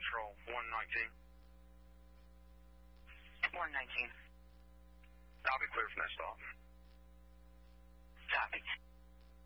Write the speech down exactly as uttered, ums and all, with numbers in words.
Patrol, one nineteen. one nineteen. I'll be clear from that stop.